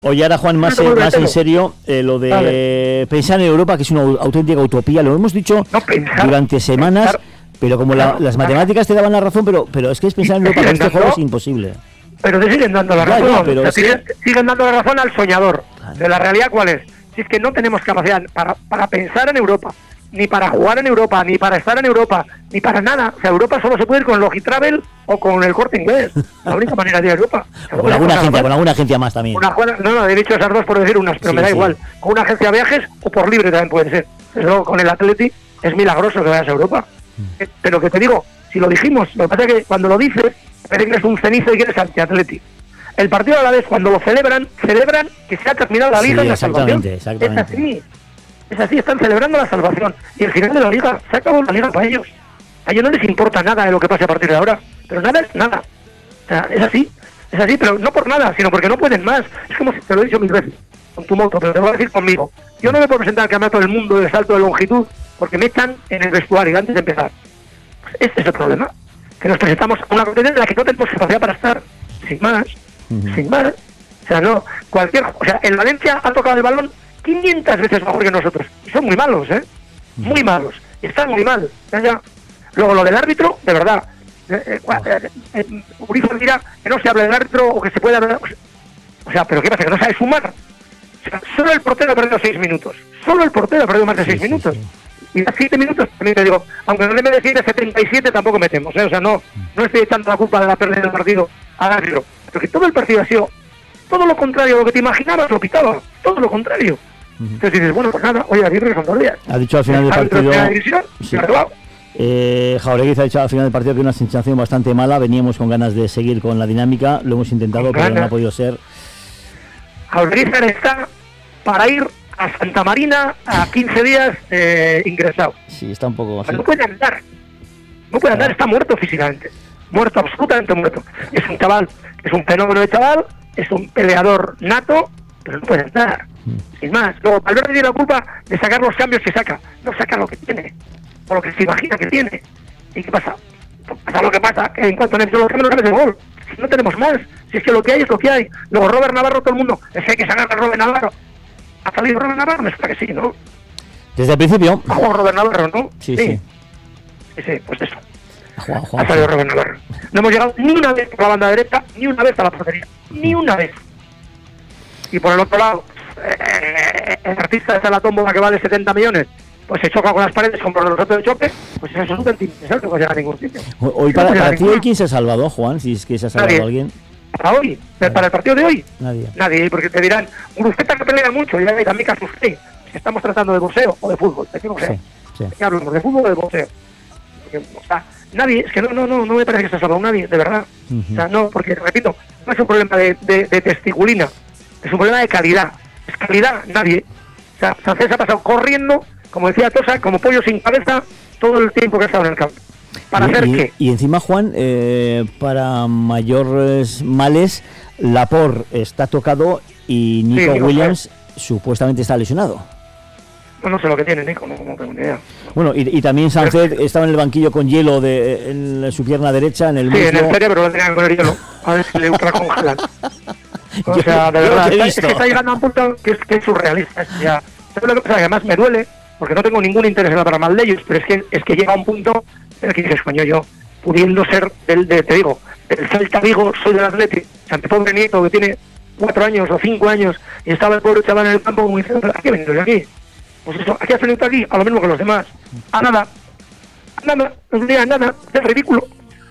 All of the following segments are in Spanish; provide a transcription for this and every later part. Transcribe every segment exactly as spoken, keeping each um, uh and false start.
Oye, ahora Juan, más, eh, más en serio, eh, lo de vale. pensar en Europa, que es una auténtica utopía, lo hemos dicho no, pensar, durante semanas, pensar, pero como la, las matemáticas te daban la razón, pero pero es que es pensar en Europa, que este juego es imposible. Pero te siguen dando la razón, ya, pero o sea, siguen, que... siguen dando la razón al soñador. Claro. De la realidad, ¿cuál es? Si es que no tenemos capacidad para, para pensar en Europa, ni para jugar en Europa, ni para estar en Europa, ni para nada. O sea, Europa solo se puede ir con Logitravel o con el Corte Inglés. La única manera de ir a Europa. O con alguna agencia, con alguna agencia más también. Una, no, no, he dicho esas dos por decir unas, pero sí, me da sí. igual. Con una agencia de viajes o por libre también puede ser. Desde luego, con el Atleti es milagroso que vayas a Europa. Mm. Pero que te digo, si lo dijimos, lo que pasa es que cuando lo dices, parece que eres un cenizo y que eres anti-Atleti. El partido a la vez, cuando lo celebran, celebran que se ha terminado la Liga sí, y la salvación. Exactamente. Es así. Es así, están celebrando la salvación. Y el final de la Liga, se acabó la Liga para ellos. A ellos no les importa nada de lo que pase a partir de ahora. Pero nada es nada. O sea, es así. Es así, pero no por nada, sino porque no pueden más. Es como si te lo he dicho mil veces, con tu moto, pero te lo voy a decir conmigo. Yo no me puedo presentar al campeonato del mundo de salto de longitud porque me echan en el vestuario antes de empezar. Pues este es el problema. Que nos presentamos a una competencia en la que no tenemos capacidad para estar. Sin más. Uh-huh. Sin más. O sea, no. Cualquier. O sea, en Valencia han tocado el balón quinientas veces mejor que nosotros. Y son muy malos, ¿eh? Muy malos. Y están muy mal. Ya, ya. Luego, lo del árbitro, de verdad. Eh, eh, eh, eh, Urizar dirá que no se habla del árbitro o que se puede hablar. O sea, ¿pero qué pasa? ¿Que no sabe sumar? O sea, solo el portero ha perdido seis minutos. Solo el portero ha perdido más de seis sí, minutos. Sí, sí. Y a siete minutos, también te digo, aunque no le me decir de setenta y siete, tampoco metemos, ¿eh? O sea, no, no estoy echando la culpa de la pérdida del partido al árbitro. Pero que todo el partido ha sido todo lo contrario a lo que te imaginabas, lo pitaba. Todo lo contrario. Entonces dices, bueno, pues nada, oye, Aguirre son dos días. Ha dicho al final del partido... Sí. Eh, Jauregui ha dicho al final del partido que una sensación bastante mala, veníamos con ganas de seguir con la dinámica, lo hemos intentado, con pero ganas. No ha podido ser. Jauregui está para ir a Santa Marina a quince días eh, ingresado. Sí, está un poco... No puede andar, no puede andar, está muerto físicamente, muerto, absolutamente muerto. Es un chaval, es un fenómeno de chaval, es un peleador nato, pero no puede andar. Sin más. Luego, Valverde tiene la culpa de sacar los cambios que saca. No saca lo que tiene, o lo que se imagina que tiene. ¿Y qué pasa? Pues pasa lo que pasa, que en cuanto han hecho los cambios, no cambios de gol. Si no tenemos más, si es que lo que hay es lo que hay. Luego, Robert Navarro, todo el mundo, es que hay que sacar a Robert Navarro. ¿Ha salido Robert Navarro? Me suena que sí, ¿no? Desde el principio. Ha jugado Robert Navarro, ¿no? Sí, sí. Sí, sí, pues eso. Ha, jugado, ha salido Robert Navarro. No hemos llegado ni una vez por la banda derecha, ni una vez a la portería. Ni una vez. Y por el otro lado, eh, el artista de la tómbola que vale setenta millones, pues se choca con las paredes con los otros de choque, pues eso es un interesante, no llega a ningún sitio. Hoy para, para ti, ¿quién se ha salvado, Juan? Si es que se ha salvado nadie. Alguien. ¿Para hoy? Nadie. ¿Para el partido de hoy? Nadie. Nadie, porque te dirán, Guruceta que pelea mucho, y a mí que asusté. Estamos tratando de boxeo o de fútbol, ¿de qué boxeo? Sí, sí. ¿Qué hablamos? ¿De fútbol o de boxeo? Porque, o sea, nadie, es que no, no, no, no me parece que se ha salvado nadie, de verdad. Uh-huh. O sea, no, porque, repito, no es un problema de, de, de testiculina. Es un problema de calidad. Es calidad, nadie. O sea, Sánchez ha pasado corriendo, como decía Tosa, como pollo sin cabeza, todo el tiempo que ha estado en el campo. ¿Para y, hacer y, qué? Y encima, Juan, eh, para mayores males, Laporte está tocado y Nico sí, Williams no sé. supuestamente está lesionado. No, no sé lo que tiene Nico, no, no tengo ni idea. Bueno, y, y también Sánchez estaba en el banquillo con hielo de, en su pierna derecha, en el Sí, muslo. en el cerebro lo tenía que poner hielo, a ver si le ultracongelan. O yo, sea, de verdad, está, es que está llegando a un punto que es, que es surrealista. Ya. ¿Sabes lo que pasa? Que además me duele, porque no tengo ningún interés en hablar mal de ellos, pero es que es que llega a un punto en el que dices, coño, yo, pudiendo ser, del, de, te digo, el Celta Vigo, soy del Atleti, o sea, mi pobre nieto que tiene cuatro años o cinco años, y estaba el pobre chaval en el campo como diciendo, ¿a qué he venido yo aquí? Pues eso, ¿a qué has venido aquí? A lo mismo que los demás. A nada. A nada, no diría nada, es ridículo.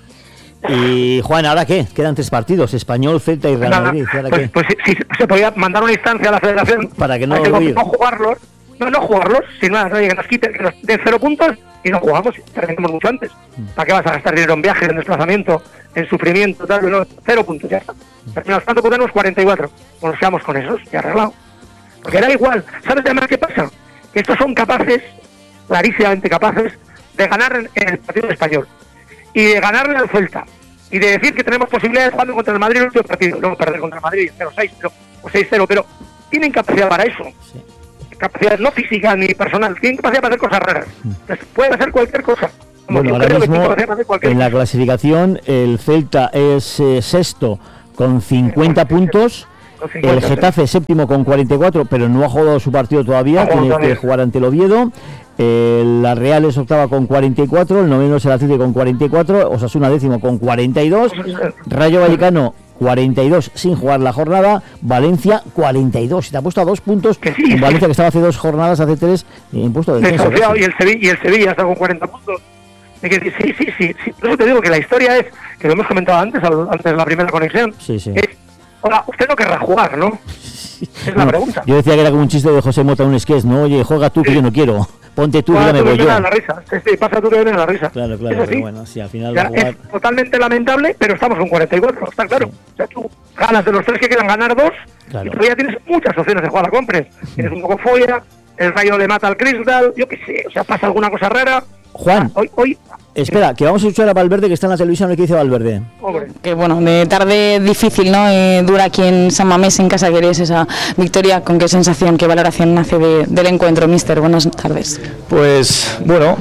Y Juan, ¿ahora qué? Quedan tres partidos, Español, Celta y Real Madrid. ¿Ahora pues, qué? Pues si, si se podía mandar una instancia a la Federación para que no, para que no jugarlos, no, no jugarlos, sin nada, que nos quiten, que nos den cero puntos y no jugamos, terminamos mucho antes. Mm. ¿Para qué vas a gastar dinero en viajes, en desplazamiento, en sufrimiento, tal? No, cero puntos, ya está. Mm. Terminamos tanto, pues tenemos cuarenta y cuatro. Pues nos quedamos con esos, ya arreglado. Porque era igual. ¿Sabes además qué pasa? Que estos son capaces, clarísimamente capaces, de ganar en, en el partido español. Y de ganarle al Celta. Y de decir que tenemos posibilidades jugando contra el Madrid en el último partido. Luego perder contra el Madrid cero seis pero, o seis cero, pero tienen capacidad para eso. Sí. Capacidad no física ni personal. Tienen capacidad para hacer cosas raras. Entonces, pueden hacer cualquier cosa. Como bueno, ahora mismo en la clasificación el Celta es eh, sexto con cincuenta puntos cincuenta, el Getafe sí. séptimo con cuarenta y cuatro, pero no ha jugado su partido todavía, tiene que jugar ante el Oviedo. Eh, la Real es octava con cuarenta y cuatro, el noveno es el Atlético con cuarenta y cuatro, Osasuna décimo con cuarenta y dos, Rayo Vallecano cuarenta y dos sin jugar la jornada, Valencia cuarenta y dos, te ha puesto a dos puntos, que sí, Valencia que estaba hace dos jornadas, hace tres, en puesto de descenso. Y el Sevilla, y el Sevilla está con cuarenta puntos. Sí, sí, sí, sí, sí. Por eso te digo que la historia es, que lo hemos comentado antes, antes de la primera conexión, sí, sí. es, hola, usted no querrá jugar, ¿no? Es la pregunta. Yo decía que era como un chiste de José Mota, un sketch, ¿no? Oye, juega tú, sí. que yo no quiero. Ponte tú, bueno, que yo me voy yo. La risa. Sí, sí, pasa tú que vienes a la risa. Claro, claro, pero sí. bueno, sí, al final o sea, va a jugar... Es totalmente lamentable, pero estamos con cuarenta y cuatro, está claro. Sí. O sea, tú ganas de los tres que quedan ganar dos, claro. y todavía tienes muchas opciones de jugar a la compres. Tienes un poco folla, el Rayo le mata al Crystal, yo qué sé, o sea, pasa alguna cosa rara. Juan, hoy, hoy espera, que vamos a escuchar a Valverde, que está en la televisión, lo que dice Valverde. Que bueno, de tarde difícil, ¿no? Eh, dura aquí en San Mamés, en casa, queréis esa victoria. ¿Con qué sensación, qué valoración hace de, del encuentro, míster? Buenas tardes. Pues, bueno,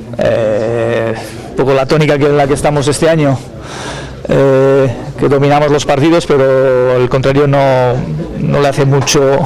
eh, un poco la tónica que en la que estamos este año. Eh, que dominamos los partidos, pero el contrario no, no le hace mucho...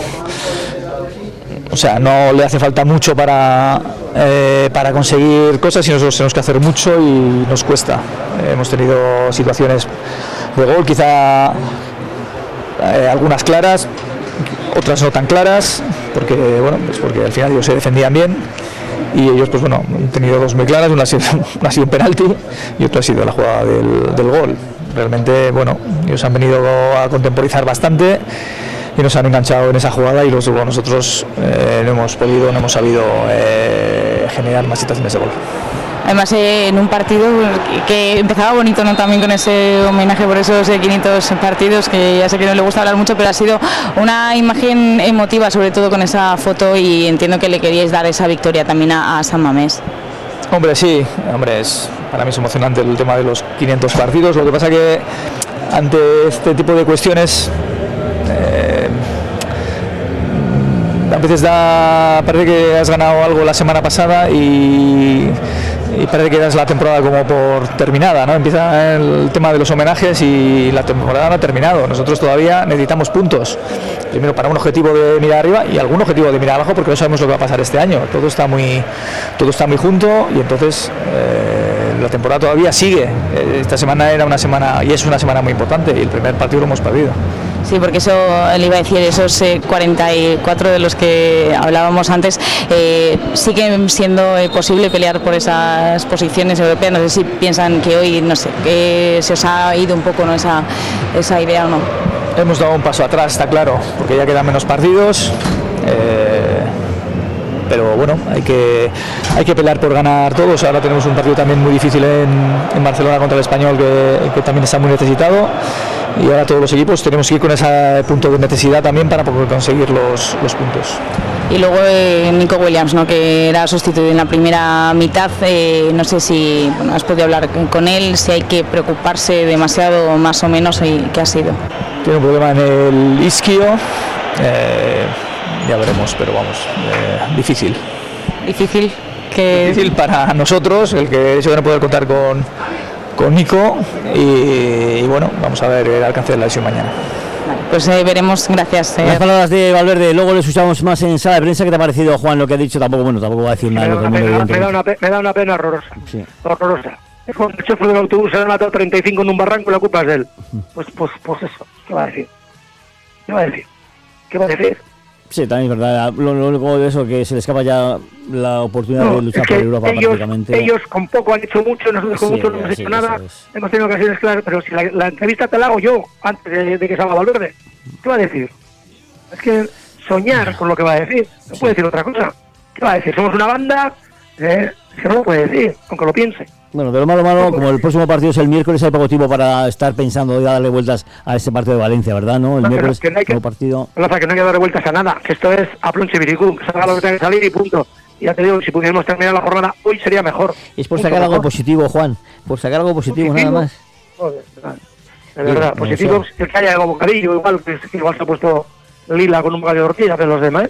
O sea, no le hace falta mucho para, eh, para conseguir cosas y nosotros tenemos que hacer mucho y nos cuesta. Eh, hemos tenido situaciones de gol, quizá eh, algunas claras, otras no tan claras, porque bueno, pues porque al final ellos se defendían bien y ellos pues bueno, han tenido dos muy claras, una ha sido, una ha sido un penalti y otra ha sido la jugada del, del gol. Realmente, bueno, ellos han venido a contemporizar bastante y nos han enganchado en esa jugada y luego nosotros eh, no hemos podido, no hemos sabido eh, generar más situaciones de gol. Además, eh, en un partido que empezaba bonito, ¿no? También con ese homenaje por esos eh, quinientos partidos, que ya sé que no le gusta hablar mucho, pero ha sido una imagen emotiva, sobre todo con esa foto, y entiendo que le queríais dar esa victoria también a, a San Mamés. Hombre, sí, hombre, es, para mí es emocionante el tema de los quinientos partidos, lo que pasa que ante este tipo de cuestiones Eh, a veces da, parece que has ganado algo la semana pasada y, y parece que das la temporada como por terminada, ¿no? Empieza el tema de los homenajes y la temporada no ha terminado. Nosotros todavía necesitamos puntos, primero para un objetivo de mirar arriba y algún objetivo de mirar abajo, porque no sabemos lo que va a pasar este año. Todo está muy, todo está muy junto y entonces eh, la temporada todavía sigue. Esta semana era una semana y es una semana muy importante y el primer partido lo hemos perdido. Sí, porque eso le iba a decir, esos eh, cuarenta y cuatro de los que hablábamos antes, eh, sigue siendo eh, posible pelear por esas posiciones europeas. No sé si piensan que hoy, no sé, que se os ha ido un poco, ¿no?, esa, esa idea o no. Hemos dado un paso atrás, está claro, porque ya quedan menos partidos. Eh... Pero bueno, hay que hay que pelear por ganar todos. Ahora tenemos un partido también muy difícil en, en Barcelona contra el Español, que, que también está muy necesitado. Y ahora todos los equipos tenemos que ir con ese punto de necesidad también para poder conseguir los, los puntos. Y luego eh, Nico Williams, ¿no?, que era sustituido en la primera mitad. Eh, no sé si bueno, has podido hablar con él, si hay que preocuparse demasiado más o menos, y qué ha sido. Tiene un problema en el isquio. Eh, Ya veremos, pero vamos, eh, difícil. Difícil que... Difícil para nosotros, el que se van a poder contar con, con Nico y, y bueno, vamos a ver el alcance de la lesión mañana. Vale, pues eh, veremos, gracias. Eh. Las palabras de Valverde, luego le escuchamos más en sala de prensa. ¿Qué te ha parecido, Juan, lo que ha dicho? Tampoco, bueno, tampoco va a decir nada. Me da, una pena, me, da una pena, me da una pena horrorosa, sí. horrorosa. Es cuando el chofer del autobús se le ha matado treinta y cinco en un barranco y la culpa es de él. Pues, pues, pues eso, ¿qué va a decir? ¿Qué va a decir? ¿Qué va a decir? Sí, también es verdad. Lo, lo único de eso, que se le escapa ya la oportunidad no, de luchar es que por Europa ellos, prácticamente. Ellos con poco han hecho mucho, nosotros con sí, mucho no hemos sí, hecho nada. Es. Hemos tenido ocasiones claras, pero si la, la entrevista te la hago yo antes de, de que salga Valverde, ¿qué va a decir? Es que soñar con lo que va a decir, no sí. puede decir otra cosa. ¿Qué va a decir? Somos una banda, eh, que no lo puede decir, aunque lo piense. Bueno, de lo malo malo, como el próximo partido es el miércoles, hay poco tiempo para estar pensando y darle vueltas a este partido de Valencia, ¿verdad? ¿No? El no, miércoles, que no hay que, partido... que no hay que darle vueltas a nada, que esto es a plun chiviricu, que salga lo que tenga que salir y punto. Y ya te digo, si pudiéramos terminar la jornada hoy sería mejor. Es por sacar algo positivo, Juan, por sacar algo positivo, positivo nada más. Joder, de verdad, Bien, positivo, es que haya algo bocadillo, igual que igual se ha puesto lila con un bocadillo de tortilla, pero los demás,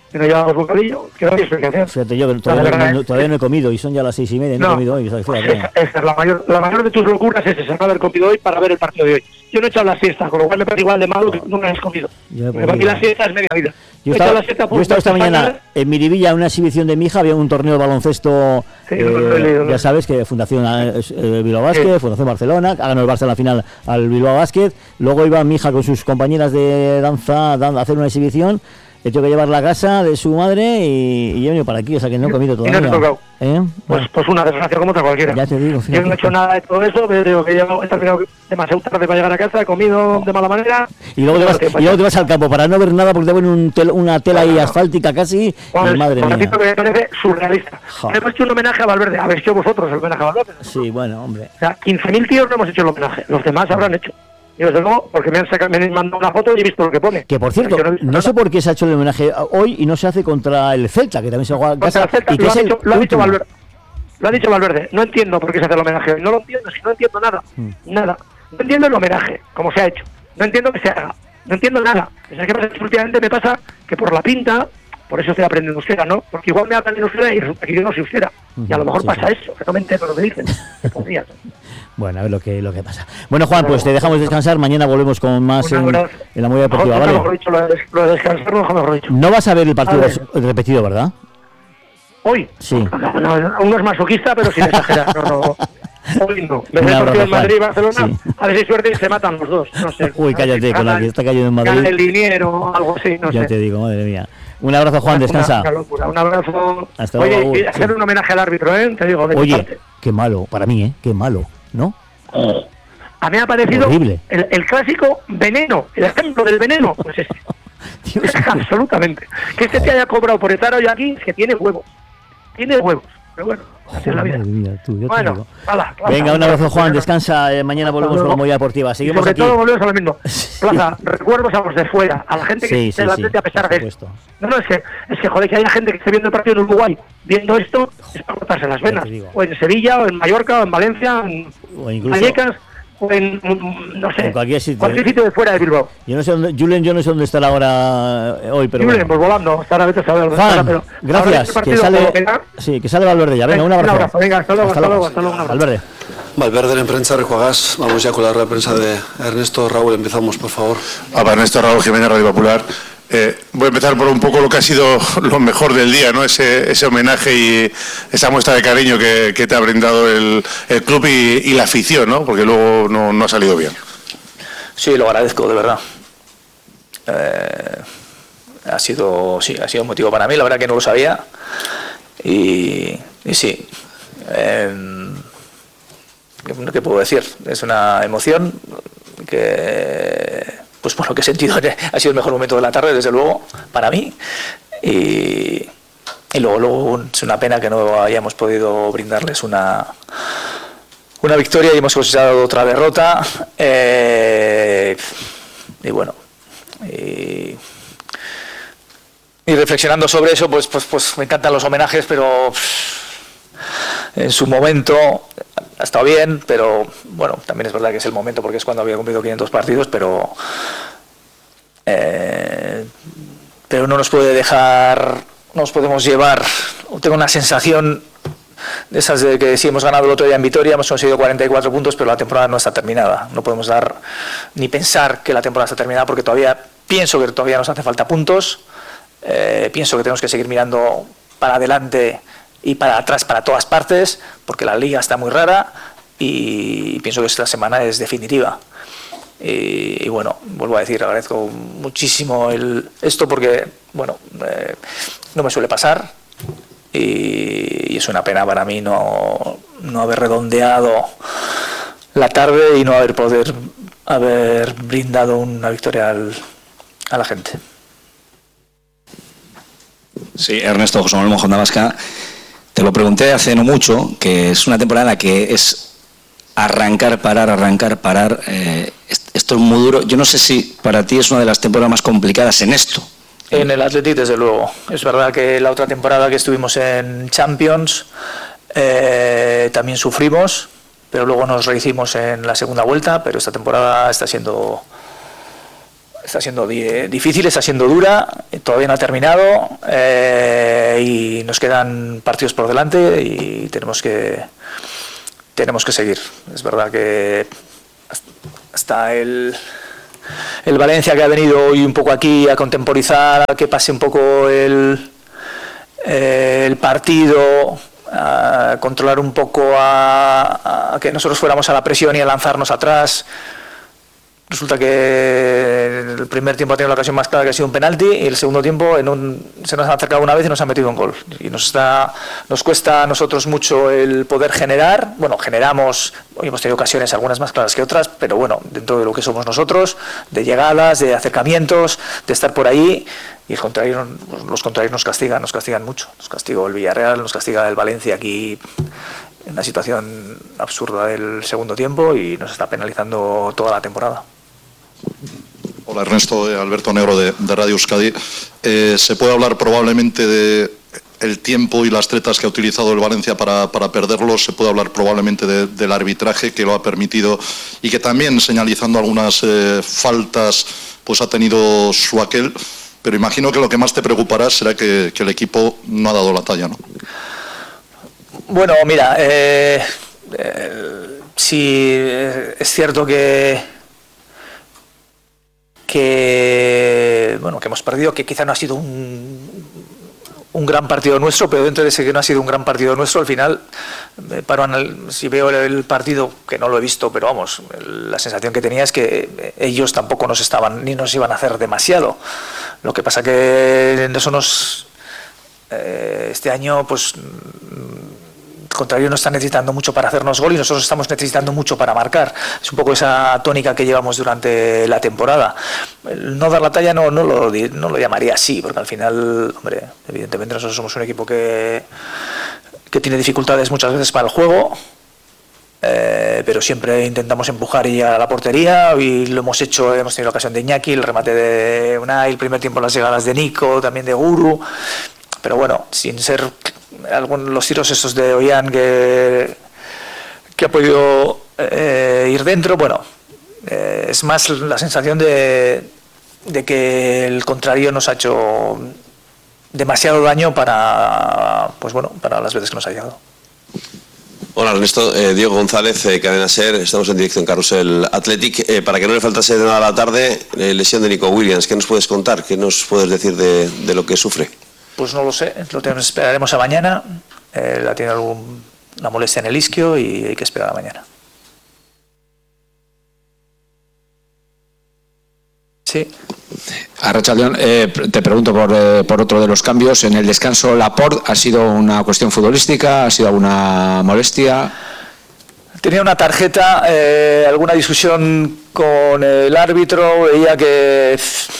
que no llevamos bocadillo, que no hay explicación. Fíjate, yo que todavía, no, no, todavía no he comido y son ya las seis y media, no, no he comido hoy. ¿Sabes? Esa, esa es la mayor, la mayor de tus locuras, es esa, no haber comido hoy para ver el partido de hoy. Yo no he echado la siesta, con lo cual me parece igual de malo que no me has comido. Para mí la siesta es media vida. Yo he estado, la siesta yo he estado esta mañana en Miribilla, en una exhibición de mi hija, había un torneo de baloncesto, sí, eh, no leído, ya sabes, que Fundación eh, Bilbao Basket, sí. Fundación Barcelona, ha ganado el Barça en la final al Bilbao Basket, luego iba mi hija con sus compañeras de danza a hacer una exhibición. He tenido que llevar la casa de su madre y, y yo he venido para aquí, o sea que no he comido todavía. Y no te he tocado. ¿Eh? Pues, bueno. pues una desgracia como otra cualquiera. Ya te digo. Fíjate. Yo no he hecho nada de todo eso, pero digo que he, llegado, he terminado demasiado tarde para llegar a casa, he comido de mala manera. Y luego, te vas, y luego te vas al campo para no ver nada porque te ponen un tel, una tela ahí asfáltica casi. Pues, y madre mía. mía. Que me parece surrealista. Jo. Hemos hecho un homenaje a Valverde. ¿Habéis hecho vosotros el homenaje a Valverde? Sí, bueno, hombre. O sea, quince mil tíos no hemos hecho el homenaje. Los demás habrán hecho. Y desde luego, porque me han, sacado, me han mandado una foto y he visto lo que pone. Que por cierto, no, no sé por qué se ha hecho el homenaje hoy y no se hace contra el Celta, que también se juega en casa. Celta, y que lo, es ha dicho, el lo, ha dicho Valverde, lo ha dicho Valverde. No entiendo por qué se hace el homenaje hoy. No lo entiendo, es que no entiendo nada. Hmm. Nada. No entiendo el homenaje, como se ha hecho. No entiendo que se haga. No entiendo nada. O sea, que últimamente me pasa que por la pinta, por eso estoy aprendiendo euskera, ¿no? Porque igual me hablan en euskera y resulta que yo no soy euskera. Uh-huh, y a lo mejor sí, pasa sí. eso, que no me entero lo que dicen. Bueno, a ver lo que, lo que pasa. Bueno, Juan, pues te dejamos descansar. Mañana volvemos con más en, en la movida deportiva, ¿vale? Mejor dicho, lo, de, lo de descansar, no mejor dicho. No vas a ver el partido repetido, ¿verdad? ¿Hoy? Sí. No, no, uno es masoquista, pero sin exagerar. No, no. Hoy no. Desde el partido en Madrid y Barcelona, sí. A ver si suerte y se matan los dos. No sé. Uy, cállate, si con la que está cayendo en Madrid. El dinero, algo así, no ya sé. Ya te digo, madre mía. Un abrazo, Juan, descansa. Una, una locura, un abrazo. Hasta Oye, luego. y hacer sí. un homenaje al árbitro, ¿eh? Te digo, de Oye, parte. Qué malo, para mí, ¿eh? Qué malo, ¿no? Oh. A mí me ha parecido el, el clásico veneno, el ejemplo del veneno. Pues ese. Dios absolutamente. Que este te haya cobrado por estar hoy aquí, es que tiene huevos. Tiene huevos. Pero bueno, así es la vida. Mía, tú, bueno, ala, plaza, venga, un abrazo, Juan, bueno, descansa. Eh, mañana volvemos con la movida deportiva. Seguimos sobre aquí. todo volvemos a lo mismo. Plaza, recuerdos a los de fuera, a la gente que sí, esté sí, delante sí, a pesar de esto. No, no, es que, es que joder, que haya gente que esté viendo el partido en Uruguay, viendo esto, es para cortarse las venas. O en Sevilla, o en Mallorca, o en Valencia, en o incluso Vallecas, o en, no sé, en cualquier sitio, cualquier sitio de fuera de Bilbao. Yo no sé dónde, Julen, yo no sé dónde estará ahora hoy, pero Julen, bueno. pues volando, estará vete a saber dónde Juan, estará, pero gracias, que sale, que, sí, que sale Valverde ya, venga, un abrazo. Un abrazo, venga, hasta luego, hasta luego, hasta luego, un abrazo. Valverde. Valverde en prensa, Rejuagas. Vamos ya con la rueda de prensa de Ernesto Raúl. Empezamos, por favor. Ah, para Ernesto Raúl Jiménez, Radio Popular. Eh, voy a empezar por un poco lo que ha sido lo mejor del día, ¿no? Ese, ese homenaje y esa muestra de cariño que, que te ha brindado el, el club y, y la afición, ¿no? Porque luego no, no ha salido bien. Sí, lo agradezco, de verdad. Eh, ha sido, sí, ha sido un motivo para mí, la verdad que no lo sabía. Y, y sí. Eh, ¿Qué puedo decir? Es una emoción que, pues por lo que he sentido, ha sido el mejor momento de la tarde, desde luego, para mí. Y, y luego, luego es una pena que no hayamos podido brindarles una, una victoria y hemos cosechado otra derrota. Eh, y bueno, y, y reflexionando sobre eso, pues, pues, pues me encantan los homenajes, pero en su momento ha estado bien, pero bueno, también es verdad que es el momento porque es cuando había cumplido quinientos partidos, pero eh, pero no nos puede dejar, no nos podemos llevar. Tengo una sensación de esas de que sí hemos ganado el otro día en Vitoria, hemos conseguido cuarenta y cuatro puntos, pero la temporada no está terminada. No podemos dar ni pensar que la temporada está terminada porque todavía pienso que todavía nos hace falta puntos. Eh, pienso que tenemos que seguir mirando para adelante y para atrás, para todas partes, porque la liga está muy rara y pienso que esta semana es definitiva. Y, y bueno, vuelvo a decir, agradezco muchísimo el, esto porque, bueno, eh, no me suele pasar y, y es una pena para mí no, no haber redondeado la tarde y no haber poder haber brindado una victoria al, a la gente. Sí, Ernesto, José Manuel Monjonda Vasca. Te lo pregunté hace no mucho, que es una temporada en la que es arrancar, parar, arrancar, parar. Eh, esto es muy duro. Yo no sé si para ti es una de las temporadas más complicadas en esto. En el Athletic, desde luego. Es verdad que la otra temporada que estuvimos en Champions eh, también sufrimos, pero luego nos rehicimos en la segunda vuelta, pero esta temporada está siendo, está siendo difícil, está siendo dura, todavía no ha terminado eh, y nos quedan partidos por delante y tenemos que tenemos que seguir. Es verdad que hasta el el Valencia, que ha venido hoy un poco aquí a contemporizar, a que pase un poco el eh, el partido, a controlar un poco, a, a que nosotros fuéramos a la presión y a lanzarnos atrás. Resulta que el primer tiempo ha tenido la ocasión más clara, que ha sido un penalti, y el segundo tiempo en un, se nos ha acercado una vez y nos ha metido un gol. Y nos está, nos cuesta a nosotros mucho el poder generar. Bueno, generamos, hoy hemos tenido ocasiones, algunas más claras que otras, pero bueno, dentro de lo que somos nosotros, de llegadas, de acercamientos, de estar por ahí. Y el contrario, los contrarios nos castigan, nos castigan mucho. Nos castigó el Villarreal, nos castiga el Valencia aquí en una situación absurda del segundo tiempo y nos está penalizando toda la temporada. Hola Ernesto, Alberto Negro de, de Radio Euskadi. Eh, ¿Se puede hablar probablemente de el tiempo y las tretas que ha utilizado el Valencia para, para perderlos? ¿Se puede hablar probablemente de, del arbitraje que lo ha permitido y que también, señalizando algunas eh, faltas, pues ha tenido su aquel? Pero imagino que lo que más te preocupará será que, que el equipo no ha dado la talla, ¿no? Bueno, mira, eh, eh, sí, es cierto que que bueno que hemos perdido, que quizá no ha sido un, un gran partido nuestro, pero dentro de ese que no ha sido un gran partido nuestro, al final, para anal- si veo el partido, que no lo he visto, pero vamos, la sensación que tenía es que ellos tampoco nos estaban ni nos iban a hacer demasiado. Lo que pasa que en eso nos eh, este año pues el contrario no está necesitando mucho para hacernos gol y nosotros estamos necesitando mucho para marcar. Es un poco esa tónica que llevamos durante la temporada. El no dar la talla no, no, lo, no lo llamaría así, porque al final, hombre, evidentemente nosotros somos un equipo que, que tiene dificultades muchas veces para el juego, eh, pero siempre intentamos empujar y llegar a la portería, y lo hemos hecho, hemos tenido la ocasión de Iñaki, el remate de Unai, el primer tiempo las llegadas de Nico, también de Guru, pero bueno, sin ser algunos los tiros estos de Ollán que, que ha podido eh, ir dentro, bueno, eh, es más la sensación de, de que el contrario nos ha hecho demasiado daño para, pues bueno, para las veces que nos ha llegado. Hola Ernesto, eh, Diego González, eh, Cadena Ser, estamos en directo en Carrusel Athletic. Eh, para que no le faltase de nada a la tarde, eh, lesión de Nico Williams. ¿Qué nos puedes contar? ¿Qué nos puedes decir de, de lo que sufre? Pues no lo sé, lo tenemos, esperaremos a mañana. Eh, la tiene algún, una molestia en el isquio y hay que esperar a mañana. Sí. Arratsaldeon, eh, te pregunto por, eh, por otro de los cambios. En el descanso, Laporte, ¿ha sido una cuestión futbolística? ¿Ha sido alguna molestia? Tenía una tarjeta, eh, alguna discusión con el árbitro, veía que,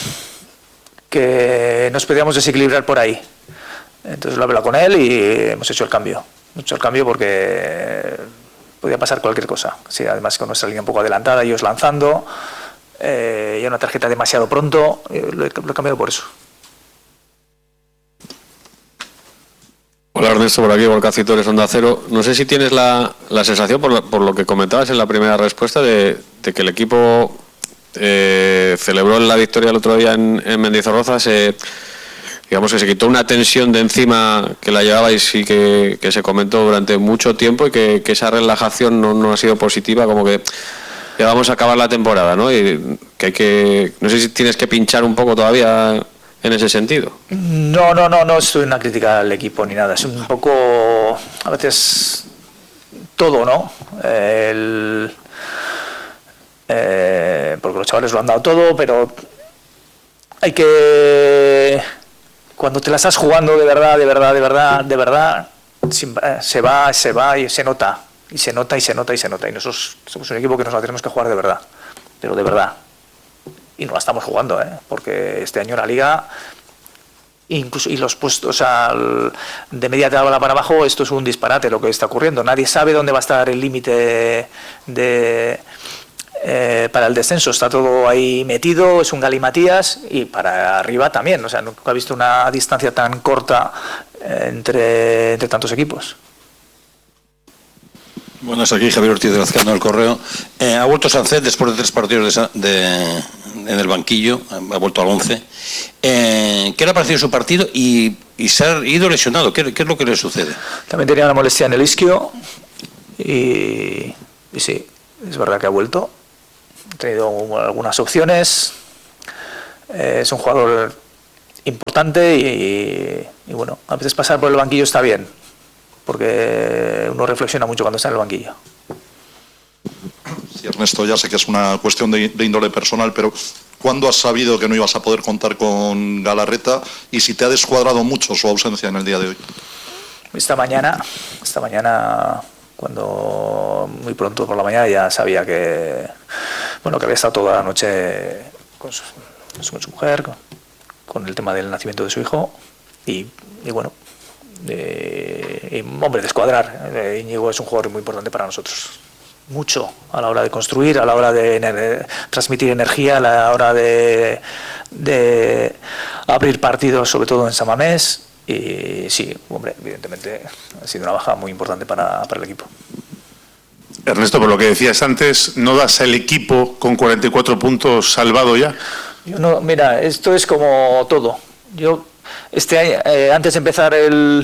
que nos podíamos desequilibrar por ahí. Entonces lo he hablado con él y hemos hecho el cambio. Hemos hecho el cambio porque podía pasar cualquier cosa. Sí, además con nuestra línea un poco adelantada, ellos lanzando. Eh, y una tarjeta demasiado pronto, eh, lo, he, lo he cambiado por eso. Hola Ernesto, por aquí, Volcacitores, Onda Cero. No sé si tienes la, la sensación, por, la, por lo que comentabas en la primera respuesta, de, de que el equipo eh, celebró la victoria el otro día en, en Mendizorroza, se, digamos que se quitó una tensión de encima que la llevabais y que, que se comentó durante mucho tiempo, y que, que esa relajación no, no ha sido positiva, como que ya vamos a acabar la temporada, ¿no? Y que hay que, no sé si tienes que pinchar un poco todavía en ese sentido. No, no, no, no estoy en una crítica al equipo ni nada. Es un poco, a veces, todo, ¿no? El, eh, porque los chavales lo han dado todo, pero hay que, cuando te la estás jugando de verdad, de verdad, de verdad, de verdad, se va, se va y se nota. Y se nota, y se nota, y se nota. Y nosotros somos un equipo que nos la tenemos que jugar de verdad. Pero de verdad. Y no la estamos jugando, ¿eh? Porque este año la Liga, incluso y los puestos, o sea, de media tabla para abajo, esto es un disparate lo que está ocurriendo. Nadie sabe dónde va a estar el límite de, de eh, para el descenso. Está todo ahí metido, es un galimatías, y para arriba también. O sea, nunca he visto una distancia tan corta eh, entre, entre tantos equipos. Bueno, es aquí Javier Ortiz de Lazcano del Correo. Eh, ha vuelto Sánchez después de tres partidos de, de, en el banquillo, ha vuelto al once. Eh, ¿Qué le ha parecido su partido y, y se ha ido lesionado? ¿Qué, ¿Qué es lo que le sucede? También tenía una molestia en el isquio y, y sí, es verdad que ha vuelto. Ha tenido algunas opciones. Eh, es un jugador importante y, y bueno, a veces pasar por el banquillo está bien, porque uno reflexiona mucho cuando está en el banquillo. Sí, Ernesto, ya sé que es una cuestión de, de índole personal, pero ¿cuándo has sabido que no ibas a poder contar con Galarreta y si te ha descuadrado mucho su ausencia en el día de hoy? Esta mañana, esta mañana, cuando muy pronto por la mañana ya sabía que, bueno, que había estado toda la noche con su, con su mujer, con, con el tema del nacimiento de su hijo y, y bueno, eh, y, hombre, descuadrar. Eh, Íñigo es un jugador muy importante para nosotros. Mucho a la hora de construir, a la hora de ener- transmitir energía, a la hora de, de abrir partidos, sobre todo en San Mamés. Y sí, hombre, evidentemente ha sido una baja muy importante para, para el equipo. Ernesto, por lo que decías antes, ¿no das al equipo con cuarenta y cuatro puntos salvado ya? Yo no, mira, esto es como todo. Yo este año, eh, antes de empezar el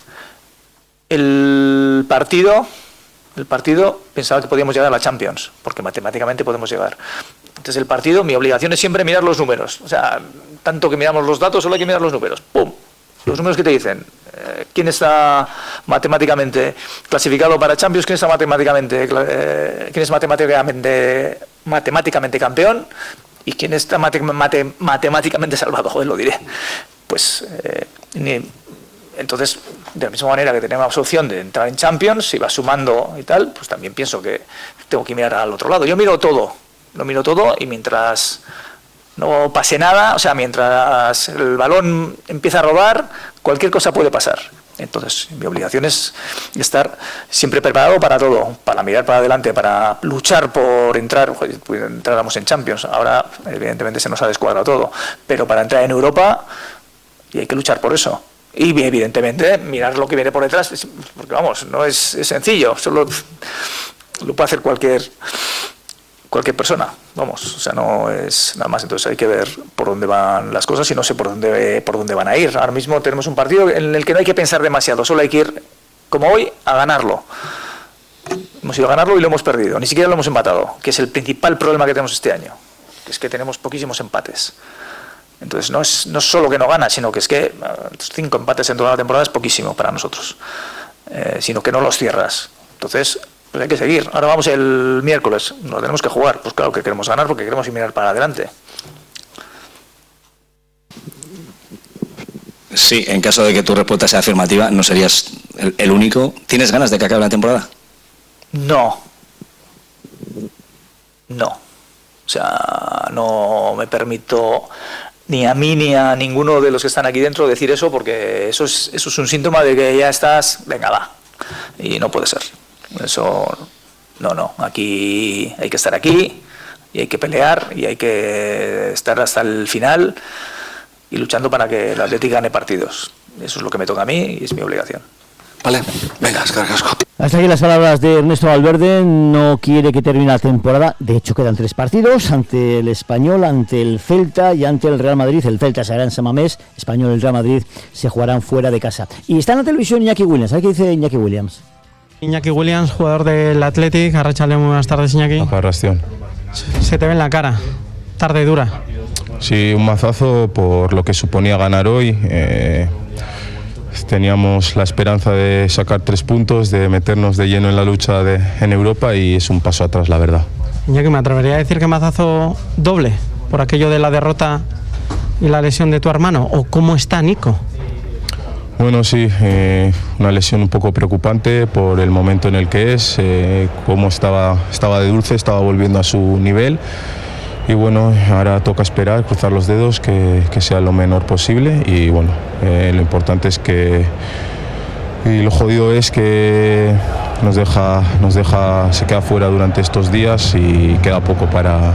el partido, el partido pensaba que podíamos llegar a la Champions, porque matemáticamente podemos llegar. Entonces el partido, mi obligación es siempre mirar los números. O sea, tanto que miramos los datos, solo hay que mirar los números. ¡Pum! Los números que te dicen eh, quién está matemáticamente clasificado para Champions, quién está matemáticamente eh, quién es matemáticamente matemáticamente campeón y quién está mate, mate, matemáticamente salvado, joder, lo diré. Pues eh, ni, entonces, de la misma manera que tenemos opción de entrar en Champions, si va sumando y tal, pues también pienso que tengo que mirar al otro lado. Yo miro todo, lo miro todo y mientras no pase nada, o sea, mientras el balón empieza a rodar, cualquier cosa puede pasar. Entonces, mi obligación es estar siempre preparado para todo, para mirar para adelante, para luchar por entrar, pues entráramos en Champions. Ahora, evidentemente, se nos ha descuadrado todo, pero para entrar en Europa, y hay que luchar por eso. Y, evidentemente, mirar lo que viene por detrás, porque, vamos, no es, es sencillo, solo lo puede hacer cualquier... cualquier persona, vamos, o sea, no es nada más. Entonces hay que ver por dónde van las cosas y no sé por dónde por dónde van a ir. Ahora mismo tenemos un partido en el que no hay que pensar demasiado, solo hay que ir, como hoy, a ganarlo. Hemos ido a ganarlo y lo hemos perdido, ni siquiera lo hemos empatado, que es el principal problema que tenemos este año, que es que tenemos poquísimos empates. Entonces no es, no es solo que no gana, sino que es que cinco empates en toda la temporada es poquísimo para nosotros, eh, sino que no los cierras. Entonces... pues hay que seguir. Ahora vamos el miércoles, nos tenemos que jugar. Pues claro que queremos ganar porque queremos ir mirar para adelante. Sí, en caso de que tu respuesta sea afirmativa, no serías el, el único. ¿Tienes ganas de que acabe la temporada? No. No. O sea, no me permito ni a mí ni a ninguno de los que están aquí dentro decir eso, porque eso es, eso es un síntoma de que ya estás, venga, va. Y no puede ser. Eso, no, no, aquí hay que estar aquí y hay que pelear y hay que estar hasta el final y luchando para que el Atlético gane partidos. Eso es lo que me toca a mí y es mi obligación. Vale, venga, Escargasco. Hasta aquí las palabras de Ernesto Valverde. No quiere que termine la temporada. De hecho, quedan tres partidos: ante el Español, ante el Celta y ante el Real Madrid. El Celta se hará en San Mamés, Español y el Real Madrid se jugarán fuera de casa. Y está en la televisión Iñaki Williams. ¿Sabes qué dice Iñaki Williams? Iñaki Williams, jugador del Athletic. Arratsaldeon, muy buenas tardes, Iñaki. Arratsaldeon. Se te ve en la cara, tarde dura. Sí, un mazazo por lo que suponía ganar hoy. Eh, teníamos la esperanza de sacar tres puntos, de meternos de lleno en la lucha de, en Europa, y es un paso atrás, la verdad. Iñaki, me atrevería a decir que mazazo doble, por aquello de la derrota y la lesión de tu hermano. ¿O cómo está Nico? Bueno, sí, eh, una lesión un poco preocupante por el momento en el que es, eh, cómo estaba, estaba de dulce, estaba volviendo a su nivel, y bueno, ahora toca esperar, cruzar los dedos, que, que sea lo menor posible, y bueno, eh, lo importante es que, y lo jodido es que nos deja, nos deja, se queda fuera durante estos días y queda poco para,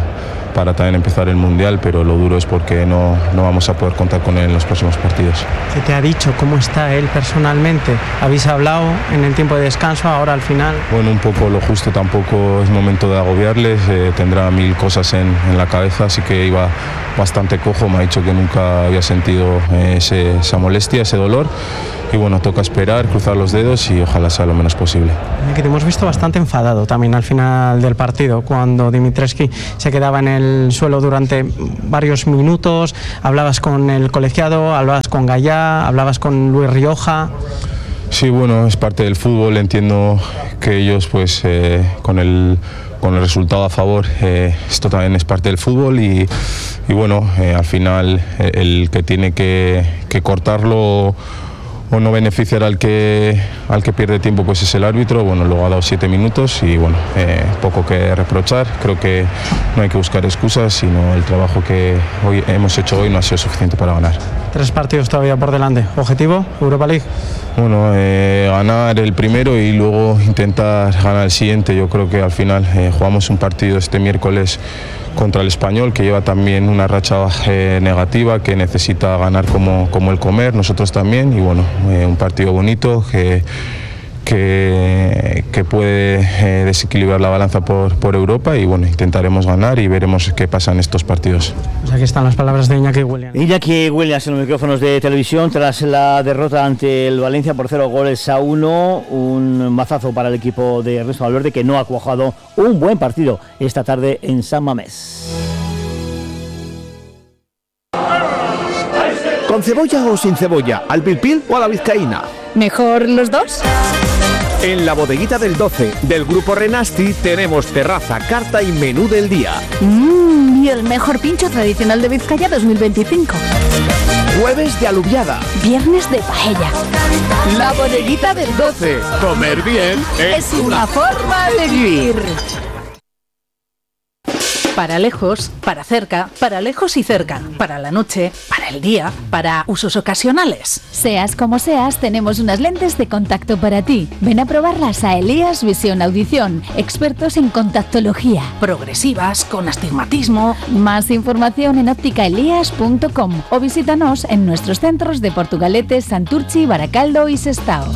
para también empezar el Mundial, pero lo duro es porque no, no vamos a poder contar con él en los próximos partidos. ¿Qué te ha dicho? ¿Cómo está él personalmente? ¿Habéis hablado en el tiempo de descanso, ahora al final? Bueno, un poco lo justo, tampoco es momento de agobiarles, eh, tendrá mil cosas en, en la cabeza, así que iba bastante cojo, me ha dicho que nunca había sentido eh, ese, esa molestia, ese dolor. Y bueno, toca esperar, cruzar los dedos y ojalá sea lo menos posible. Que te hemos visto bastante enfadado también al final del partido, cuando Dimitrescu se quedaba en el suelo durante varios minutos. Hablabas con el colegiado, hablabas con Gallá, hablabas con Luis Rioja. Sí, bueno, es parte del fútbol, entiendo que ellos pues eh, con el con el resultado a favor, eh, esto también es parte del fútbol y, y bueno, eh, al final eh, el que tiene que, que cortarlo o no beneficiar al que al que pierde tiempo pues es el árbitro. Bueno, luego ha dado siete minutos y bueno, eh, poco que reprochar. Creo que no hay que buscar excusas, sino el trabajo que hoy hemos hecho hoy no ha sido suficiente para ganar. Tres partidos todavía por delante. ¿Objetivo? Europa League. Bueno, eh, ganar el primero y luego intentar ganar el siguiente. Yo creo que al final eh, jugamos un partido este miércoles contra el Español, que lleva también una racha eh, negativa, que necesita ganar como, como el Comer, nosotros también, y bueno, eh, un partido bonito que, que, que puede eh, desequilibrar la balanza por, por Europa y bueno, intentaremos ganar y veremos qué pasa en estos partidos. Pues aquí están las palabras de Iñaki Williams. Iñaki Williams en los micrófonos de televisión tras la derrota ante el Valencia por cero goles a uno, un mazazo para el equipo de Ernesto Valverde, que no ha cuajado un buen partido esta tarde en San Mamés. ¿Con cebolla o sin cebolla? ¿Al pil pil o a la vizcaína? ¿Mejor los dos? En la bodeguita del doce del Grupo Renasti tenemos terraza, carta y menú del día. Mmm, y el mejor pincho tradicional de Vizcaya dos mil veinticinco. Jueves de alubiada. Viernes de paella. La bodeguita del doce. Comer bien es una forma de vivir. Para lejos, para cerca, para lejos y cerca, para la noche, para el día, para usos ocasionales. Seas como seas, tenemos unas lentes de contacto para ti. Ven a probarlas a Elías Visión Audición, expertos en contactología. Progresivas, con astigmatismo. Más información en óptica elías punto com o visítanos en nuestros centros de Portugalete, Santurchi, Baracaldo y Sestao.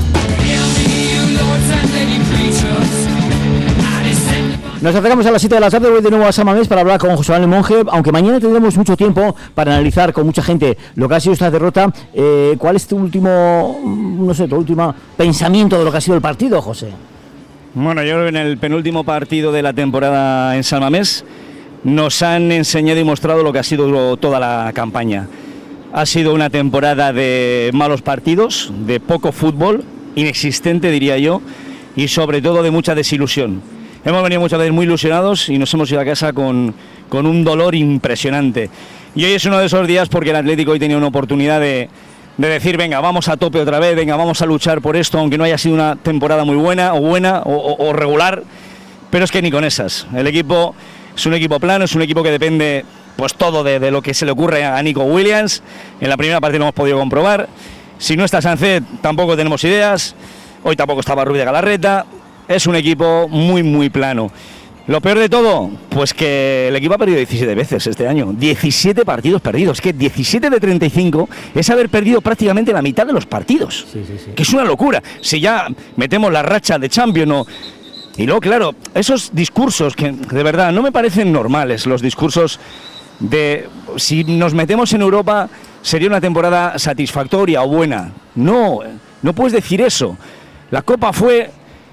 Nos acercamos a las siete de la tarde, voy de nuevo a San Mamés para hablar con José Manuel Monge, aunque mañana tendremos mucho tiempo para analizar con mucha gente lo que ha sido esta derrota. Eh, ¿Cuál es tu último, no sé, tu último pensamiento de lo que ha sido el partido, José? Bueno, yo creo que en el penúltimo partido de la temporada en San Mamés nos han enseñado y mostrado lo que ha sido toda la campaña. Ha sido una temporada de malos partidos, de poco fútbol, inexistente diría yo, y sobre todo de mucha desilusión. Hemos venido muchas veces muy ilusionados y nos hemos ido a casa con, con un dolor impresionante. Y hoy es uno de esos días porque el Atlético hoy tenía una oportunidad de, de decir, venga, vamos a tope otra vez, venga, vamos a luchar por esto, aunque no haya sido una temporada muy buena o buena o, o, o regular, pero es que ni con esas. El equipo es un equipo plano, es un equipo que depende pues todo de, de lo que se le ocurre a Nico Williams. En la primera parte lo hemos podido comprobar. Si no está Sánchez, tampoco tenemos ideas. Hoy tampoco estaba Ruiz de Galarreta. Es un equipo muy, muy plano. Lo peor de todo, pues que el equipo ha perdido diecisiete veces este año. diecisiete partidos perdidos. Que diecisiete de treinta y cinco es haber perdido prácticamente la mitad de los partidos. Sí, sí, sí. Que es una locura. Si ya metemos la racha de Champions o... Y luego, claro, esos discursos que de verdad no me parecen normales, los discursos de si nos metemos en Europa sería una temporada satisfactoria o buena. No, no puedes decir eso. La Copa fue...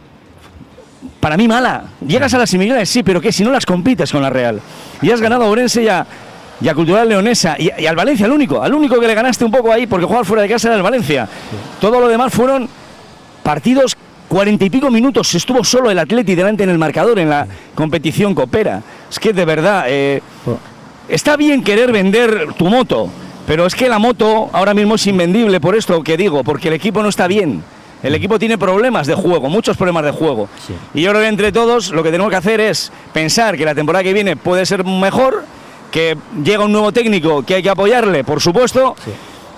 para mí mala. Llegas a las semifinales, sí, pero ¿qué? Si no las compites con la Real. Y has ganado a Ourense y a, y a Cultural Leonesa y, y al Valencia, al único. Al único que le ganaste un poco ahí porque jugar fuera de casa era el Valencia. Sí. Todo lo demás fueron partidos, cuarenta y pico minutos. Estuvo solo el Atleti delante en el marcador en la competición copera. Es que de verdad, eh, está bien querer vender tu moto, pero es que la moto ahora mismo es invendible por esto que digo, porque el equipo no está bien. El equipo tiene problemas de juego, muchos problemas de juego. Sí. Y yo creo que entre todos lo que tenemos que hacer es pensar que la temporada que viene puede ser mejor, que llega un nuevo técnico que hay que apoyarle, por supuesto, sí.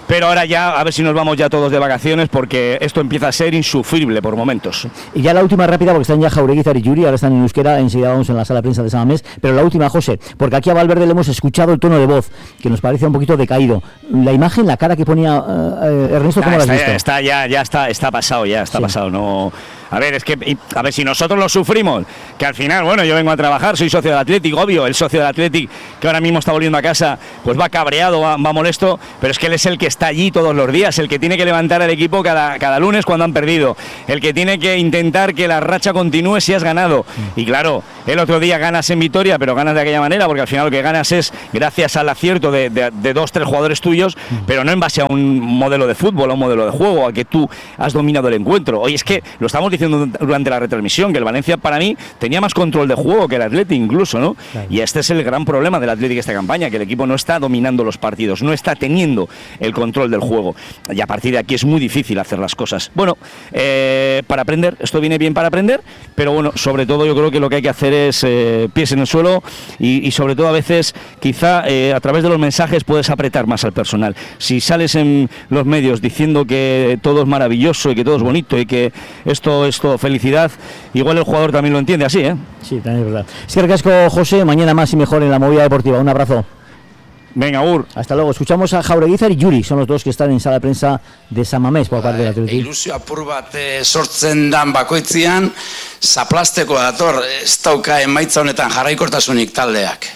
pero ahora ya a ver si nos vamos ya todos de vacaciones, porque esto empieza a ser insufrible por momentos. Y ya la última rápida, porque están ya Jaureguizar y Yuri, ahora están en euskera, enseguida vamos en la sala de prensa de San Mamés, pero la última, José, porque aquí a Valverde le hemos escuchado el tono de voz, que nos parece un poquito decaído. La imagen, la cara que ponía uh, Ernesto, ¿cómo nah, la has está, visto? Está ya, ya está, está pasado, ya está sí. pasado, no... A ver, es que, a ver, si nosotros lo sufrimos, que al final, bueno, yo vengo a trabajar, soy socio del Athletic, obvio, el socio del Athletic que ahora mismo está volviendo a casa, pues va cabreado, va, va molesto, pero es que él es el que está allí todos los días, el que tiene que levantar al equipo cada, cada lunes cuando han perdido, el que tiene que intentar que la racha continúe si has ganado. Y claro, el otro día ganas en Vitoria, pero ganas de aquella manera, porque al final lo que ganas es gracias al acierto de, de, de dos, tres jugadores tuyos, pero no en base a un modelo de fútbol, a un modelo de juego, a que tú has dominado el encuentro. Oye, es que lo estamos diciendo durante la retransmisión, que el Valencia para mí tenía más control de juego que el Athletic incluso, ¿no? Claro. Y este es el gran problema del Athletic esta campaña, que el equipo no está dominando los partidos, no está teniendo el control del juego, y a partir de aquí es muy difícil hacer las cosas. Bueno, eh, para aprender, esto viene bien para aprender, pero bueno, sobre todo yo creo que lo que hay que hacer es eh, pies en el suelo y, y sobre todo a veces quizá eh, a través de los mensajes puedes apretar más al personal. Si sales en los medios diciendo que todo es maravilloso y que todo es bonito y que esto es todo felicidad, igual el jugador también lo entiende así, ¿eh? Sí, también es verdad. Es que recasco, José, mañana más y mejor en la movida deportiva. Un abrazo. Venga, Ur. Hasta luego. Escuchamos a Jaureguizar y Yuri, son los dos que están en sala de prensa de San Mamés por parte del Athletic. Ilusio apur bat sortzen dan bakoitzian, zaplasteko dator, ez dauka emaitza honetan jarraikortasunik taldeak.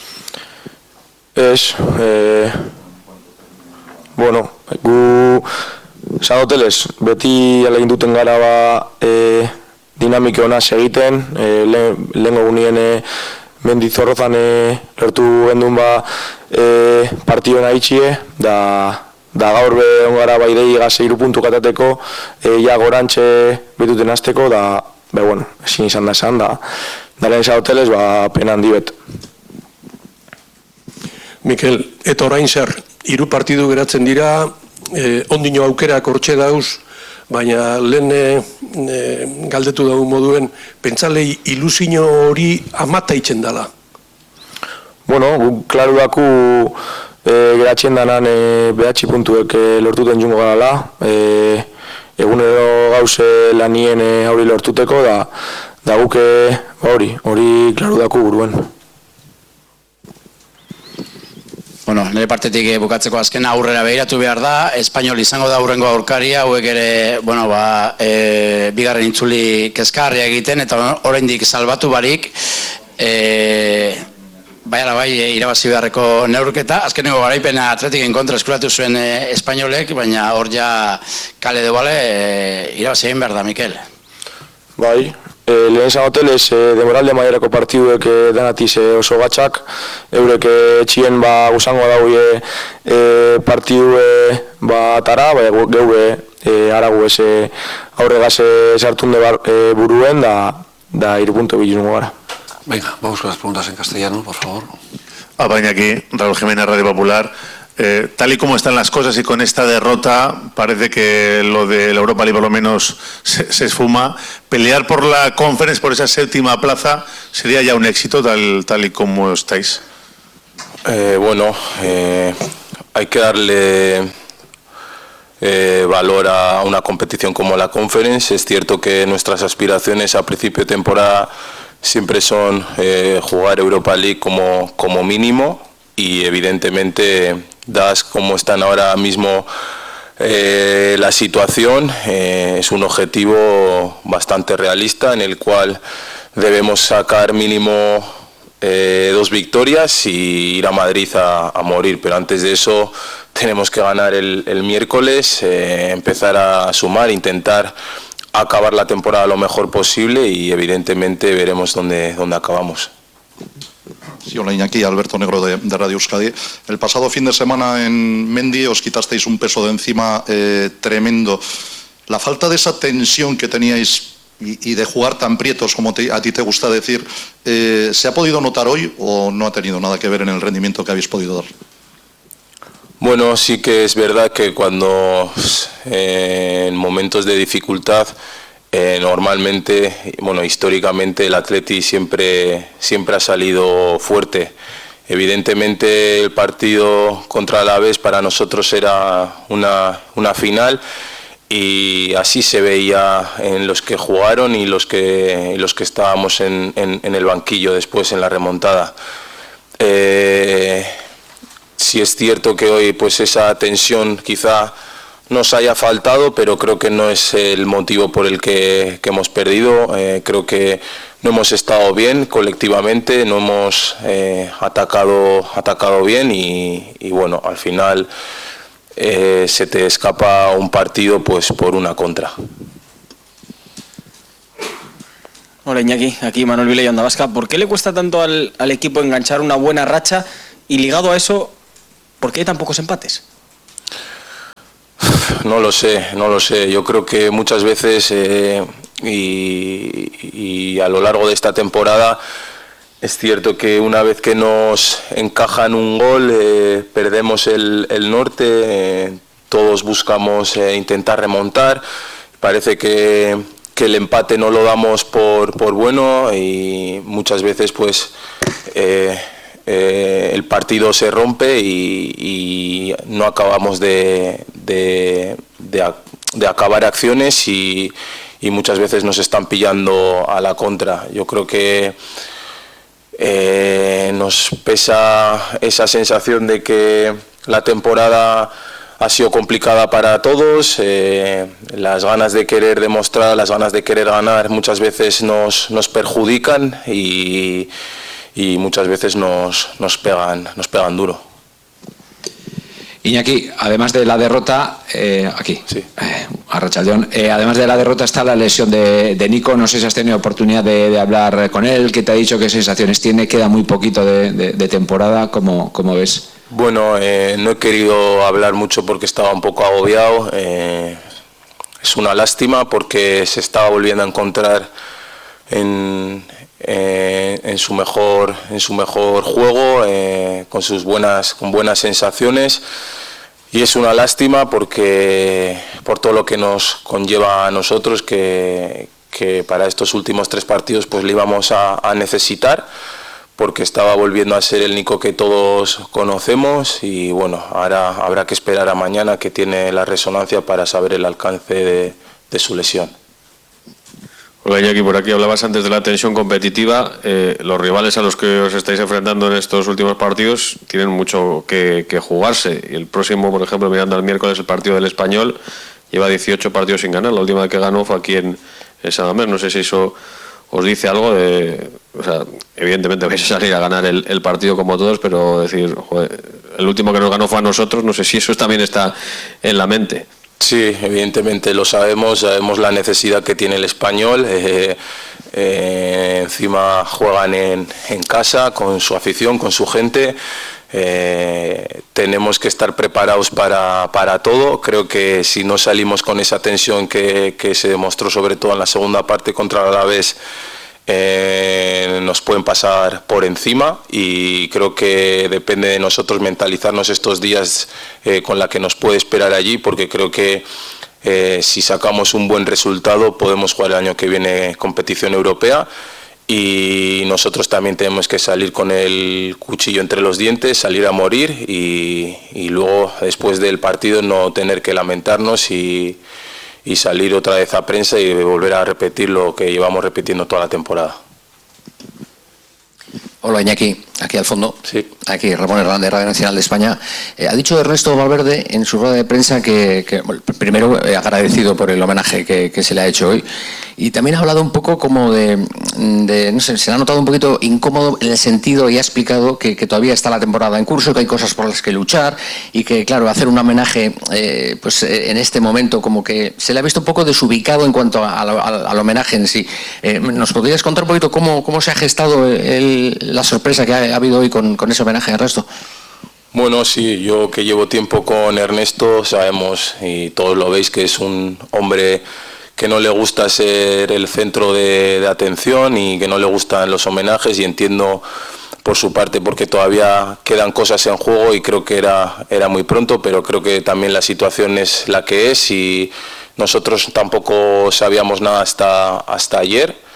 Ez, eh, bueno, gu Sanoteles, beti alegin duten gara ba, e, dinamike ona segiten, e, lehen gogunien e, Mendizorrozan e, lertu gendun ba e, partioen haitxie, da, da gaur be ongara ba idei gaze iru puntu katateko, e, ja gorantxe betuten azteko, da, be bueno, ezin izan da esan, da, da lehen Sanoteles, ba, pena handi bet. Mikel, eta orain zer, hiru partidu geratzen dira, Eh, ondino aukerak hortxe dauz, baina lehen eh, galdetu dago moduen, pentsalei ilusio hori amata itzen dela. Bueno, klaru daku eh, geratzen danan eh, behatzi puntuek eh, lortuten jungo garala, eh, egunero gauze lanien eh, hori lortuteko, da, da guke hori, hori klaru daku buruen. Bueno, nire partetik bukatzeko azken aurrera behiratu behar da, Espainol izango da aurrengo aurkaria, hauek ere, bueno, ba, e, bigarren itzuli kezkarria egiten, eta oraindik salbatu barik, e, baiara bai irabazi beharreko neurketa, azkeneko garaipena Atletiken kontra eskuratu zuen e, Espainolek, baina hor ja kale de bale e, irabazi egin behar da, Mikel. Bai. E, lehen Sanoteles e, demoralde maierako partiduek e, danatiz e, oso gatzak, eurek etxien ba, gusango daue e, partidu e, ba, tara, bai, geure e, aragu ez e, aurregaz e, sartunde bar, e, buruen, da, da irupunto bilungo gara. Venga, vamos con las preguntas en castellano, por favor. Ah, baina aquí, Raúl Jiménez, Radio Popular. Eh, tal y como están las cosas y con esta derrota, parece que lo de la Europa League por lo menos se, se esfuma. Pelear por la Conference, por esa séptima plaza, sería ya un éxito tal, tal y como estáis. Eh, bueno, eh, hay que darle eh, valor a una competición como la Conference. Es cierto que nuestras aspiraciones a principio de temporada siempre son eh, jugar Europa League como, como mínimo, y evidentemente, dadas como están ahora mismo eh, la situación, eh, es un objetivo bastante realista en el cual debemos sacar mínimo eh, dos victorias y ir a Madrid a, a morir, pero antes de eso tenemos que ganar el, el miércoles, eh, empezar a sumar, intentar acabar la temporada lo mejor posible y evidentemente veremos dónde, dónde acabamos. Sí, hola Iñaki, Alberto Negro de, de Radio Euskadi. El pasado fin de semana en Mendy os quitasteis un peso de encima eh, tremendo. La falta de esa tensión que teníais y, y de jugar tan prietos como te, a ti te gusta decir, eh, ¿se ha podido notar hoy o no ha tenido nada que ver en el rendimiento que habéis podido dar? Bueno, sí que es verdad que cuando eh, en momentos de dificultad, Eh, normalmente, bueno, históricamente el Atleti siempre, siempre ha salido fuerte Evidentemente el partido contra el Alavés para nosotros era una, una final y así se veía en los que jugaron y los que, los que estábamos en, en, en el banquillo después en la remontada. Eh, sí es cierto que hoy pues esa tensión quizá nos haya faltado, pero creo que no es el motivo por el que, que hemos perdido. Eh, creo que no hemos estado bien colectivamente, no hemos eh, atacado, atacado bien y, y bueno, al final eh, se te escapa un partido pues por una contra. Hola Iñaki, aquí Manuel Vila y Onda Vasca. ¿Por qué le cuesta tanto al, al equipo enganchar una buena racha y ligado a eso, por qué hay tan pocos empates? No lo sé, no lo sé. Yo creo que muchas veces eh, y, y a lo largo de esta temporada es cierto que una vez que nos encajan un gol eh, perdemos el, el norte, eh, todos buscamos eh, intentar remontar, parece que, que el empate no lo damos por, por bueno y muchas veces pues eh, eh, el partido se rompe y, y no acabamos de, de, de, de acabar acciones y, y muchas veces nos están pillando a la contra. Yo creo que eh, nos pesa esa sensación de que la temporada ha sido complicada para todos, eh, las ganas de querer demostrar, las ganas de querer ganar muchas veces nos, nos perjudican y, y muchas veces nos, nos, pegan, nos pegan duro. Iñaki, además de la derrota, eh, aquí, sí. eh, Arratsaldeon, eh, además de la derrota está la lesión de, de Nico. No sé si has tenido oportunidad de, de hablar con él, ¿qué te ha dicho, qué sensaciones tiene? Queda muy poquito de, de, de temporada, ¿cómo, cómo ves? Bueno, eh, no he querido hablar mucho porque estaba un poco agobiado. Eh, es una lástima porque se estaba volviendo a encontrar en, eh, en su mejor en su mejor juego, eh, con sus buenas con buenas sensaciones. Y es una lástima porque por todo lo que nos conlleva a nosotros, que, que para estos últimos tres partidos pues le íbamos a, a necesitar, porque estaba volviendo a ser el Nico que todos conocemos y bueno, ahora habrá que esperar a mañana que tiene la resonancia para saber el alcance de, de su lesión. Hola Iñaki, por aquí hablabas antes de la tensión competitiva. Eh, los rivales a los que os estáis enfrentando en estos últimos partidos tienen mucho que, que jugarse. Y el próximo, por ejemplo, mirando al miércoles, el partido del Español, lleva dieciocho partidos sin ganar. La última vez que ganó fue aquí en, en San Mamés. No sé si eso os dice algo de... O sea, evidentemente vais a salir a ganar el, el partido como todos, pero decir, joder, el último que nos ganó fue a nosotros. No sé si eso también está en la mente. Sí, evidentemente lo sabemos, sabemos la necesidad que tiene el Español, eh, eh, encima juegan en, en casa, con su afición, con su gente, eh, tenemos que estar preparados para, para todo. Creo que si no salimos con esa tensión que, que se demostró sobre todo en la segunda parte contra el Alavés, Eh, nos pueden pasar por encima y creo que depende de nosotros mentalizarnos estos días eh, con la que nos puede esperar allí, porque creo que eh, si sacamos un buen resultado podemos jugar el año que viene competición europea y nosotros también tenemos que salir con el cuchillo entre los dientes, salir a morir y, y luego después del partido no tener que lamentarnos y y salir otra vez a prensa y volver a repetir lo que llevamos repitiendo toda la temporada. Hola Iñaki, aquí al fondo, sí. Aquí Ramón Hernández, Radio Nacional de España. Eh, ha dicho Ernesto Valverde en su rueda de prensa que, que bueno, primero eh, agradecido por el homenaje que, que se le ha hecho hoy y también ha hablado un poco como de, de no sé, se le ha notado un poquito incómodo en el sentido y ha explicado que, que todavía está la temporada en curso, que hay cosas por las que luchar y que claro, hacer un homenaje eh, pues eh, en este momento como que se le ha visto un poco desubicado en cuanto a, a, a, al homenaje en sí. Eh, ¿Nos podrías contar un poquito cómo, cómo se ha gestado el, la sorpresa que ha, ha habido hoy con, con ese homenaje a Ernesto? Bueno, sí, yo que llevo tiempo con Ernesto, sabemos y todos lo veis que es un hombre que no le gusta ser el centro de, de atención y que no le gustan los homenajes, y entiendo por su parte porque todavía quedan cosas en juego y creo que era, era muy pronto, pero creo que también la situación es la que es y nosotros tampoco sabíamos nada hasta, hasta ayer.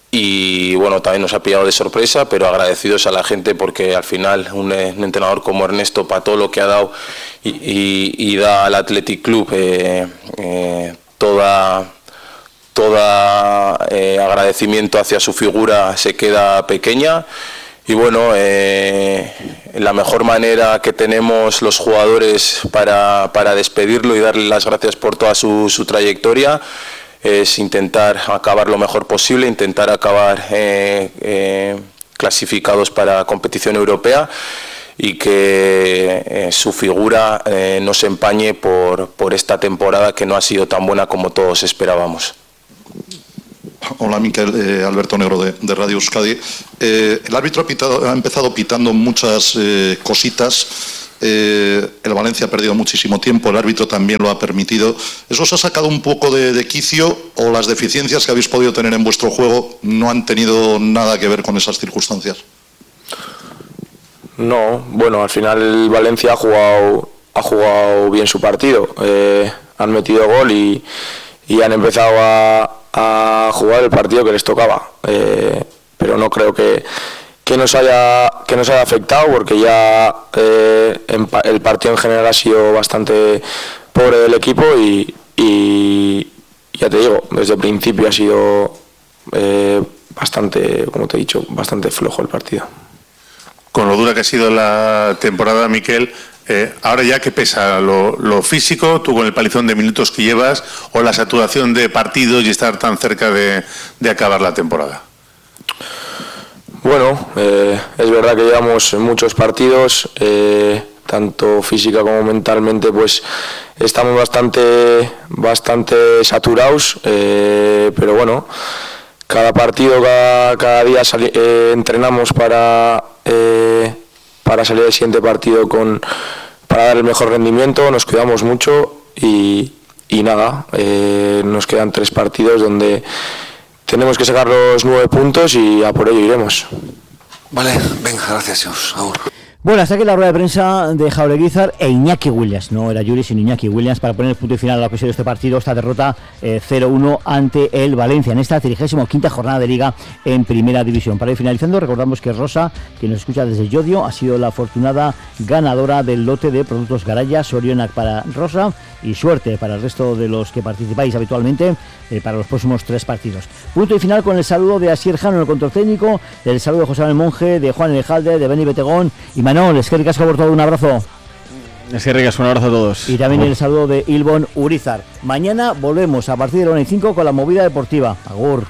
y bueno, también nos ha pillado de sorpresa, pero agradecidos a la gente porque al final un, un entrenador como Ernesto, para todo lo que ha dado y, y, y da al Athletic Club eh, eh, toda, toda eh, agradecimiento hacia su figura se queda pequeña. Y bueno, eh, la mejor manera que tenemos los jugadores para, para despedirlo y darle las gracias por toda su, su trayectoria es intentar acabar lo mejor posible, intentar acabar eh, eh, clasificados para competición europea y que eh, su figura eh, no se empañe por, por esta temporada que no ha sido tan buena como todos esperábamos. Hola, Miquel, eh, Alberto Negro de, de Radio Euskadi. Eh, el árbitro ha, pitado, ha empezado pitando muchas eh, cositas. Eh, el Valencia ha perdido muchísimo tiempo, el árbitro también lo ha permitido. ¿Eso os ha sacado un poco de, de quicio o las deficiencias que habéis podido tener en vuestro juego no han tenido nada que ver con esas circunstancias? No, bueno, al final el Valencia ha jugado, ha jugado bien su partido. Eh, han metido gol y, y han empezado a... a jugar el partido que les tocaba, eh, pero no creo que, que, nos haya, que nos haya afectado porque ya eh, en, el partido en general ha sido bastante pobre del equipo y, y ya te digo, desde el principio ha sido eh, bastante, como te he dicho, bastante flojo el partido. Con lo dura que ha sido la temporada, Miquel, Eh, ahora ya que pesa lo, lo físico, tú con el palizón de minutos que llevas o la saturación de partidos y estar tan cerca de, de acabar la temporada. Bueno, eh, es verdad que llevamos muchos partidos, eh, tanto física como mentalmente, pues estamos bastante, bastante saturados, eh, pero bueno, cada partido, cada, cada día sali, eh, entrenamos para... Eh, para salir al siguiente partido con para dar el mejor rendimiento, nos cuidamos mucho y, y nada, eh, nos quedan tres partidos donde tenemos que sacar los nueve puntos y a por ello iremos. Vale, venga, gracias, Dios. Ahora. Bueno, hasta aquí la rueda de prensa de Jaureguizar e Iñaki Williams. No era Yuri, sino Iñaki Williams para poner el punto y final a lo que ha sido este partido, esta derrota eh, cero uno ante el Valencia en esta trigésima quinta jornada de Liga en Primera División. Para ir finalizando, recordamos que Rosa, que nos escucha desde Llodio, ha sido la afortunada ganadora del lote de productos Garaya Sorionak para Rosa y suerte para el resto de los que participáis habitualmente eh, para los próximos tres partidos. Punto y final con el saludo de Asier Jano en el control técnico, el saludo de José Manuel Monge, de Juan Elejalde, de Beni Betegón y Manol. Es que ricasco por todo, un abrazo. Es que ricasco, un abrazo a todos. Y también el saludo de Ilbon Urizar. Mañana volvemos a partir de la una y cinco con la movida deportiva. Agur.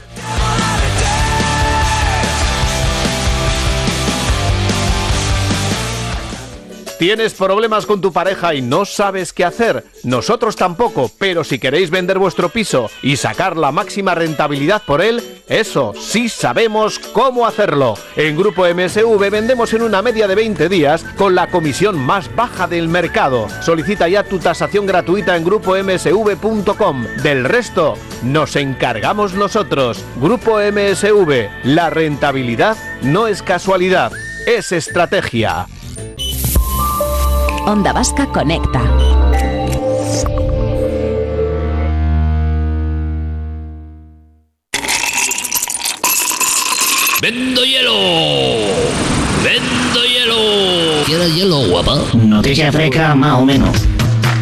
¿Tienes problemas con tu pareja y no sabes qué hacer? Nosotros tampoco, pero si queréis vender vuestro piso y sacar la máxima rentabilidad por él, eso sí sabemos cómo hacerlo. En Grupo M S V vendemos en una media de veinte días con la comisión más baja del mercado. Solicita ya tu tasación gratuita en grupo m s v punto com. Del resto, nos encargamos nosotros. Grupo M S V, la rentabilidad no es casualidad, es estrategia. Onda Vasca Conecta. ¡Vendo hielo! ¡Vendo hielo! ¿Quieres hielo, guapa? Noticia fresca, más o menos.